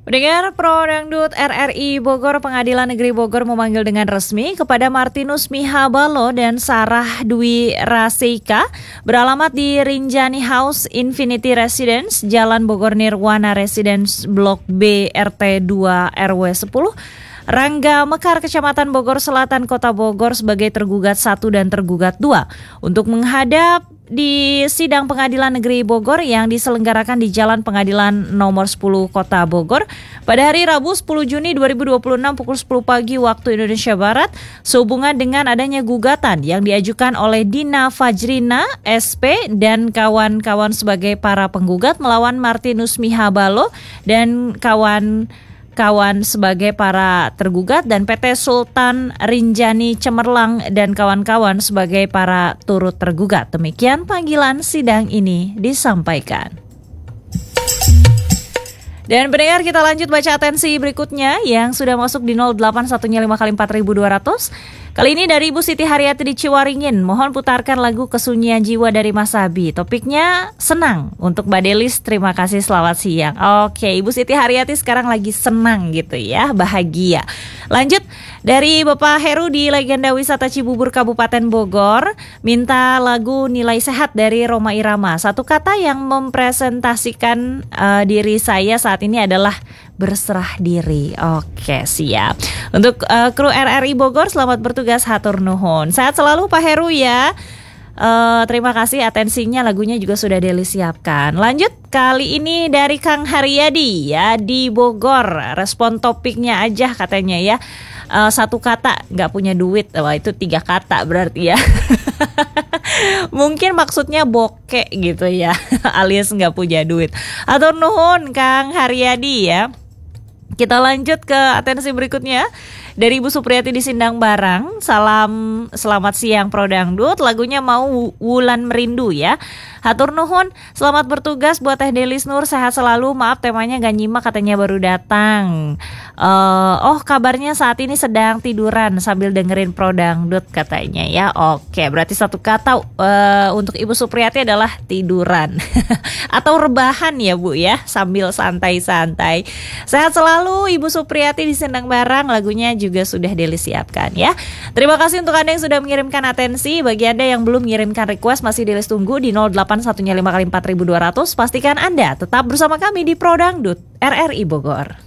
Pendengar Pro Dangdut RRI Bogor, Pengadilan Negeri Bogor memanggil dengan resmi kepada Martinus Mihabalo dan Sarah Dwi Raseika beralamat di Rinjani House Infinity Residence, Jalan Bogor Nirwana Residence Blok B RT 2 RW 10, Rangga Mekar, Kecamatan Bogor Selatan, Kota Bogor sebagai tergugat 1 dan tergugat 2 untuk menghadap di sidang Pengadilan Negeri Bogor yang diselenggarakan di Jalan Pengadilan Nomor 10 Kota Bogor pada hari Rabu 10 Juni 2026 pukul 10 pagi waktu Indonesia Barat sehubungan dengan adanya gugatan yang diajukan oleh Dina Fajrina SP dan kawan-kawan sebagai para penggugat melawan Martinus Mihabalo dan kawan sebagai para tergugat dan PT Sultan Rinjani Cemerlang dan kawan-kawan sebagai para turut tergugat. Demikian panggilan sidang ini disampaikan. Dan pendengar, kita lanjut baca atensi berikutnya yang sudah masuk di 081 kali 4200. Kali ini dari Ibu Siti Haryati di Ciwaringin. Mohon putarkan lagu Kesunyian Jiwa dari Mas Abi. Topiknya senang untuk Mbak Delis. Terima kasih, selamat siang. Oke, Ibu Siti Haryati sekarang lagi senang gitu ya, bahagia. Lanjut dari Bapak Heru di Legenda Wisata Cibubur Kabupaten Bogor, minta lagu Nilai Sehat dari Roma Irama. Satu kata yang mempresentasikan diri saya saat ini adalah berserah diri. Oke, siap. Untuk kru RRI Bogor, selamat bertugas, hatur nuhun. Sehat selalu Pak Heru ya. Terima kasih atensinya, lagunya juga sudah Deli siapkan. Lanjut kali ini dari Kang Haryadi ya di Bogor. Respon topiknya aja katanya ya. Satu kata, nggak punya duit. Wah, itu 3 kata berarti ya. Mungkin maksudnya bokek gitu ya, alias nggak punya duit. Hatur nuhun Kang Haryadi ya. Kita lanjut ke atensi berikutnya dari Ibu Supriyati di Sindang Barang. Salam selamat siang Pro Dangdut. Lagunya mau Wulan Merindu ya. Hatur nuhun, selamat bertugas buat Teh Delis Nur, sehat selalu. Maaf temanya gak nyimak, katanya baru datang. Kabarnya saat ini sedang tiduran sambil dengerin Pro Dangdut katanya ya. Oke, berarti satu kata untuk Ibu Supriyati adalah tiduran atau rebahan ya Bu ya, sambil santai-santai. Sehat selalu Ibu Supriyati di Sindang Barang, lagunya juga sudah Deli siapkan ya. Terima kasih untuk Anda yang sudah mengirimkan atensi. Bagi Anda yang belum mengirimkan request, masih Deli tunggu di 081 kali 4200. Pastikan Anda tetap bersama kami di Pro Dangdut RRI Bogor.